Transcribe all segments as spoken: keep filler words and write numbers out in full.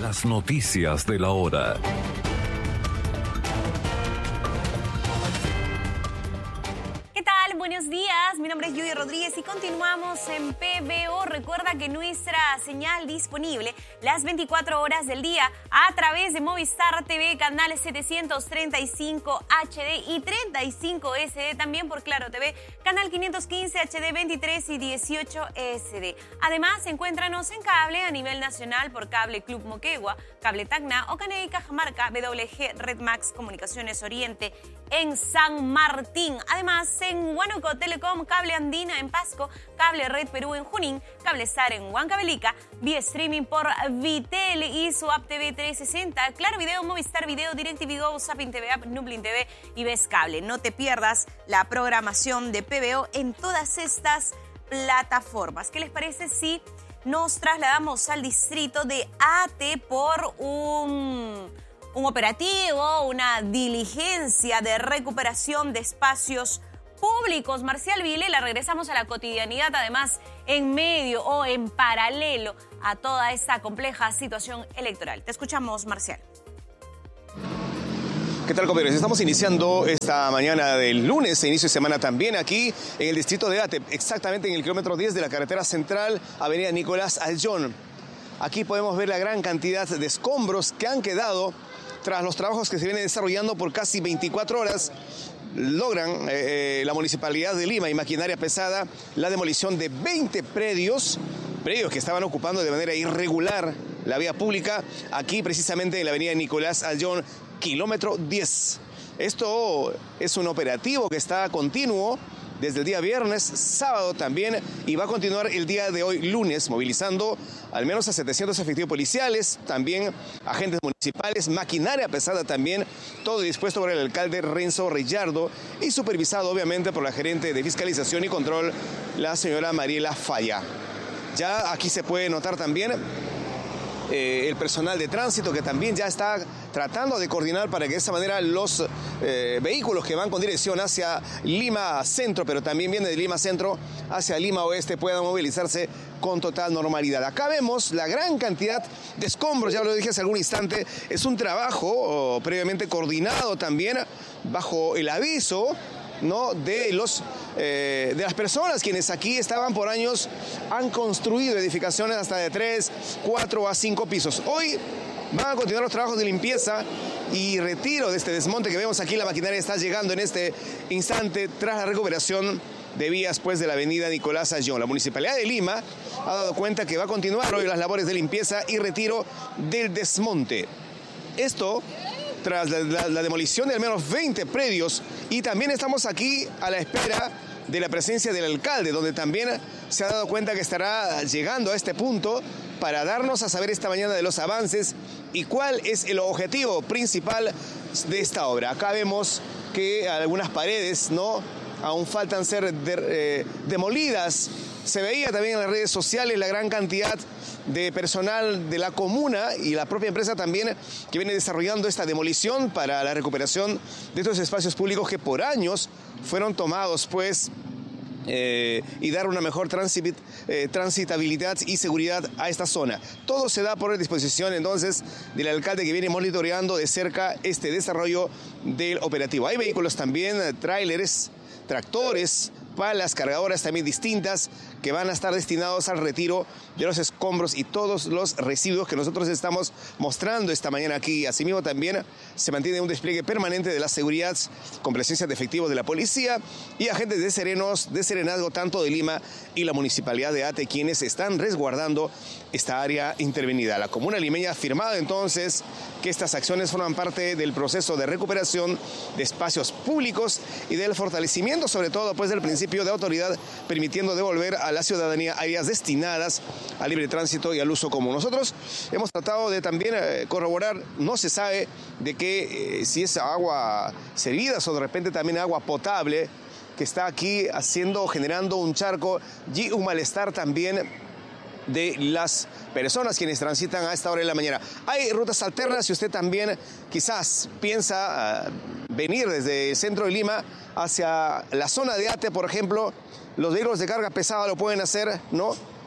Las noticias de la hora. Buenos días, mi nombre es Judy Rodríguez y continuamos en P B O. Recuerda que nuestra señal disponible las veinticuatro horas del día a través de Movistar T V, canales setecientos treinta y cinco H D y treinta y cinco S D, también por Claro T V, canal quinientos quince H D, veintitrés y dieciocho S D. Además, encuéntranos en cable a nivel nacional por Cable Club Moquegua, Cable Tacna o Canal Cajamarca, W G Red Max Comunicaciones Oriente en San Martín. Además, en Huánuco Telecom, Cable Andina en Pasco, Cable Red Perú en Junín, Cable Star en Huancavelica, vía streaming por Vitel y su app T V trescientos sesenta, Claro Video, Movistar Video, DirecTV Go, Zapping T V App, Nublin T V y Ves Cable. No te pierdas la programación de P B O en todas estas plataformas. ¿Qué les parece si nos trasladamos al distrito de Ate por un... un operativo, una diligencia de recuperación de espacios públicos? Marcial Vilela, regresamos a la cotidianidad, además en medio o en paralelo a toda esta compleja situación electoral. Te escuchamos, Marcial. ¿Qué tal, compañeros? Estamos iniciando esta mañana del lunes, inicio de semana también aquí en el distrito de Ate, exactamente en el kilómetro diez de la carretera central, avenida Nicolás Ayllón. Aquí podemos ver la gran cantidad de escombros que han quedado tras los trabajos que se vienen desarrollando por casi veinticuatro horas. Logran eh, la Municipalidad de Lima y Maquinaria Pesada la demolición de veinte predios, predios que estaban ocupando de manera irregular la vía pública, aquí precisamente en la avenida Nicolás Ayllón, kilómetro diez. Esto es un operativo que está continuo desde el día viernes, sábado también, y va a continuar el día de hoy, lunes, movilizando al menos a setecientos efectivos policiales, también agentes municipales, maquinaria pesada también, todo dispuesto por el alcalde Renzo Rillardo y supervisado obviamente por la gerente de Fiscalización y Control, la señora Mariela Falla. Ya aquí se puede notar también Eh, el personal de tránsito que también ya está tratando de coordinar para que de esa manera los eh, vehículos que van con dirección hacia Lima Centro, pero también vienen de Lima Centro hacia Lima Oeste, puedan movilizarse con total normalidad. Acá vemos la gran cantidad de escombros, ya lo dije hace algún instante, es un trabajo oh, previamente coordinado también bajo el aviso, ¿no?, de los eh, de las personas quienes aquí estaban por años, han construido edificaciones hasta de tres, cuatro a cinco pisos. Hoy van a continuar los trabajos de limpieza y retiro de este desmonte que vemos aquí. La maquinaria está llegando en este instante tras la recuperación de vías pues de la avenida Nicolás Ayllón. La Municipalidad de Lima ha dado cuenta que va a continuar hoy las labores de limpieza y retiro del desmonte. Esto tras la, la, la demolición de al menos veinte predios, y también estamos aquí a la espera de la presencia del alcalde, donde también se ha dado cuenta que estará llegando a este punto para darnos a saber esta mañana de los avances y cuál es el objetivo principal de esta obra. Acá vemos que algunas paredes, ¿no?, aún faltan ser de, eh, demolidas. Se veía también en las redes sociales la gran cantidad de personal de la comuna y la propia empresa también que viene desarrollando esta demolición para la recuperación de estos espacios públicos que por años fueron tomados pues eh, y dar una mejor transit, eh, transitabilidad y seguridad a esta zona. Todo se da por disposición entonces del alcalde que viene monitoreando de cerca este desarrollo del operativo. Hay vehículos también, tráileres, tractores, palas, cargadoras también distintas que van a estar destinados al retiro de los escombros y todos los residuos que nosotros estamos mostrando esta mañana aquí. Asimismo también se mantiene un despliegue permanente de la seguridad con presencia de efectivos de la policía y agentes de serenos, de serenazgo tanto de Lima y la Municipalidad de Ate, quienes están resguardando esta área intervenida. La comuna limeña ha afirmado entonces que estas acciones forman parte del proceso de recuperación de espacios públicos y del fortalecimiento sobre todo pues del principio de autoridad, permitiendo devolver a la ciudadanía áreas destinadas al libre tránsito y al uso común. Nosotros hemos tratado de también eh, corroborar, no se sabe de que eh, si es agua servida o de repente también agua potable que está aquí haciendo, generando un charco y un malestar también de las personas quienes transitan a esta hora de la mañana. Hay rutas alternas si usted también quizás piensa uh, venir desde el centro de Lima hacia la zona de Ate, por ejemplo. Los vehículos de carga pesada lo pueden hacer, ¿no?,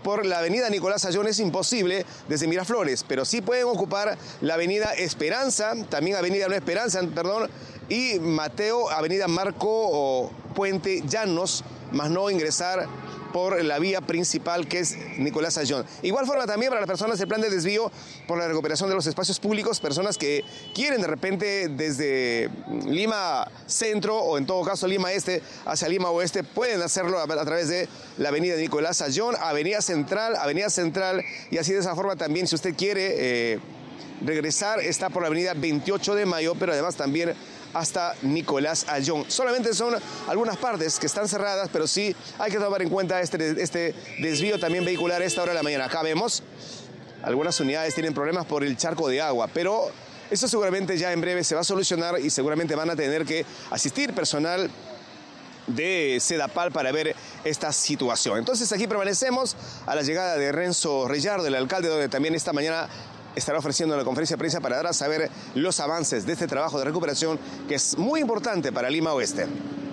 por la avenida Nicolás Ayllón es imposible desde Miraflores, pero sí pueden ocupar la avenida Esperanza, también avenida No Esperanza, perdón, y Mateo, avenida Marco o Puente Llanos, más no ingresar por la vía principal que es Nicolás Ayllón. Igual forma también para las personas el plan de desvío por la recuperación de los espacios públicos, personas que quieren de repente desde Lima Centro o en todo caso Lima Este hacia Lima Oeste, pueden hacerlo a, a través de la avenida Nicolás Ayllón, avenida Central, avenida Central, y así de esa forma también si usted quiere eh, regresar está por la avenida veintiocho de mayo, pero además también hasta Nicolás Ayllón. Solamente son algunas partes que están cerradas, pero sí hay que tomar en cuenta este, este desvío también vehicular a esta hora de la mañana. Acá vemos, algunas unidades tienen problemas por el charco de agua, pero eso seguramente ya en breve se va a solucionar y seguramente van a tener que asistir personal de Sedapal para ver esta situación. Entonces aquí permanecemos a la llegada de Renzo Reyardo, el alcalde, donde también esta mañana estará ofreciendo una conferencia de prensa para dar a saber los avances de este trabajo de recuperación que es muy importante para Lima Oeste.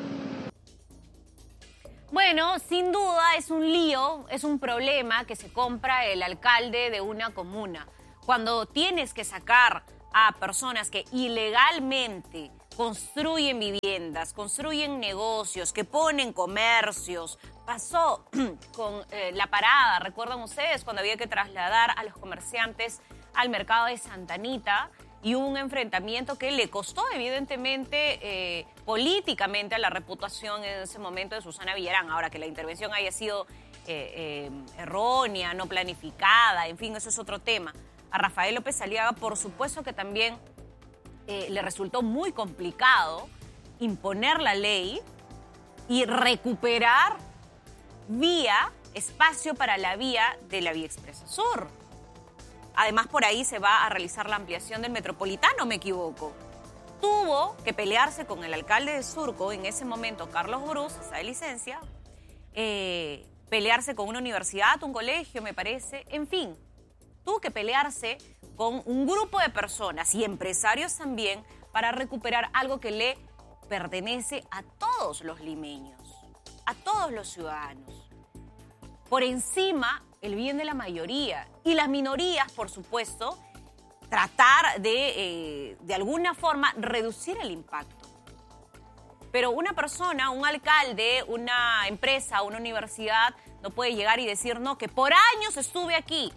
Bueno, sin duda es un lío, es un problema que se compra el alcalde de una comuna. Cuando tienes que sacar a personas que ilegalmente construyen viviendas, construyen negocios, que ponen comercios. Pasó con eh, la parada, ¿recuerdan ustedes? Cuando había que trasladar a los comerciantes al mercado de Santa Anita y hubo un enfrentamiento que le costó evidentemente eh, políticamente a la reputación en ese momento de Susana Villarán. Ahora, que la intervención haya sido eh, eh, errónea, no planificada, en fin, eso es otro tema. A Rafael López Aliaga, por supuesto que también eh, le resultó muy complicado imponer la ley y recuperar vía, espacio para la vía de la Vía Expresa Sur. Además, por ahí se va a realizar la ampliación del Metropolitano, me equivoco. Tuvo que pelearse con el alcalde de Surco, en ese momento Carlos Bruce, está de licencia, eh, pelearse con una universidad, un colegio, me parece, en fin. Tuvo que pelearse con un grupo de personas y empresarios también para recuperar algo que le pertenece a todos los limeños, a todos los ciudadanos. Por encima, el bien de la mayoría y las minorías, por supuesto, tratar de, eh, de alguna forma, reducir el impacto. Pero una persona, un alcalde, una empresa, una universidad, no puede llegar y decir, no, que por años estuve aquí.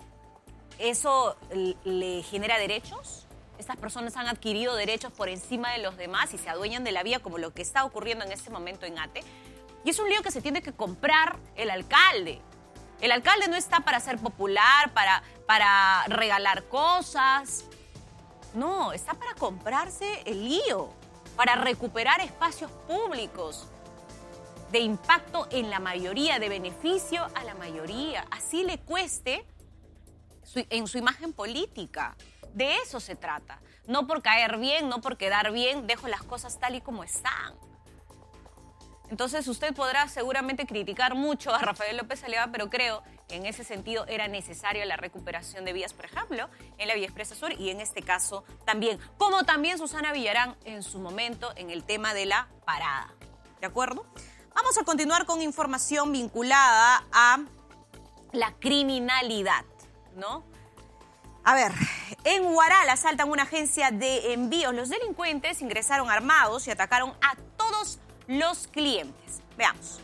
¿Eso le genera derechos? Estas personas han adquirido derechos por encima de los demás y se adueñan de la vía, como lo que está ocurriendo en este momento en Ate. Y es un lío que se tiene que comprar el alcalde. El alcalde no está para ser popular, para, para regalar cosas. No, está para comprarse el lío, para recuperar espacios públicos de impacto en la mayoría, de beneficio a la mayoría. Así le cueste su, en su imagen política. De eso se trata. No por caer bien, no por quedar bien, dejo las cosas tal y como están. Entonces usted podrá seguramente criticar mucho a Rafael López Aliaga, pero creo que en ese sentido era necesaria la recuperación de vías, por ejemplo, en la Vía Expresa Sur y en este caso también, como también Susana Villarán en su momento en el tema de la parada. ¿De acuerdo? Vamos a continuar con información vinculada a la criminalidad, ¿no? A ver, en Huaral asaltan una agencia de envíos. Los delincuentes ingresaron armados y atacaron a todos los clientes. Veamos.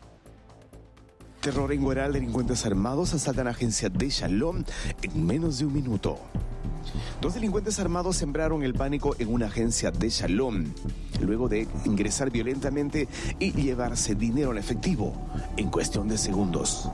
Terror en Huaral, delincuentes armados asaltan agencia de Shalom en menos de un minuto. Dos delincuentes armados sembraron el pánico en una agencia de Shalom, luego de ingresar violentamente y llevarse dinero en efectivo en cuestión de segundos.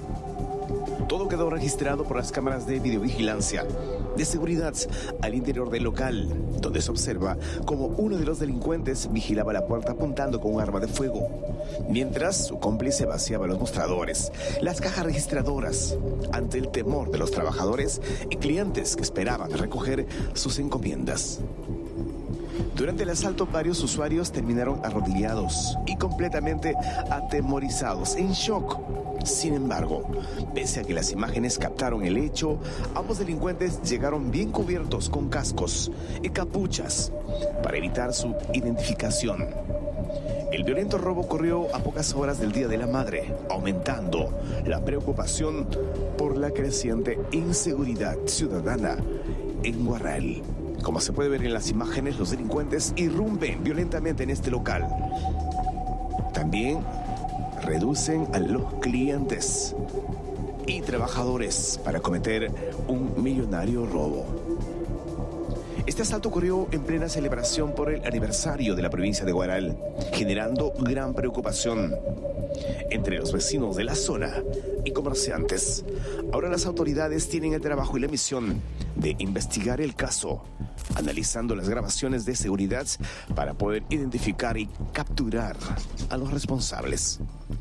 Todo quedó registrado por las cámaras de videovigilancia de seguridad al interior del local, donde se observa como uno de los delincuentes vigilaba la puerta apuntando con un arma de fuego, mientras su cómplice vaciaba los mostradores, las cajas registradoras, ante el temor de los trabajadores y clientes que esperaban recoger sus encomiendas. Durante el asalto, varios usuarios terminaron arrodillados y completamente atemorizados, en shock. Sin embargo, pese a que las imágenes captaron el hecho, ambos delincuentes llegaron bien cubiertos con cascos y capuchas para evitar su identificación. El violento robo ocurrió a pocas horas del Día de la Madre, aumentando la preocupación por la creciente inseguridad ciudadana en Huaral. Como se puede ver en las imágenes, los delincuentes irrumpen violentamente en este local. También reducen a los clientes y trabajadores para cometer un millonario robo. Este asalto ocurrió en plena celebración por el aniversario de la provincia de Huaral, generando gran preocupación entre los vecinos de la zona y comerciantes. Ahora las autoridades tienen el trabajo y la misión de investigar el caso, analizando las grabaciones de seguridad para poder identificar y capturar a los responsables.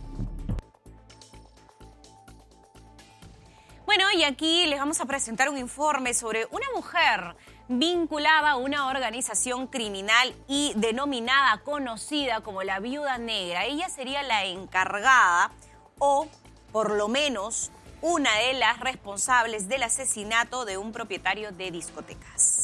Bueno, y aquí les vamos a presentar un informe sobre una mujer vinculada a una organización criminal y denominada, conocida como la Viuda Negra. Ella sería la encargada o, por lo menos, una de las responsables del asesinato de un propietario de discotecas.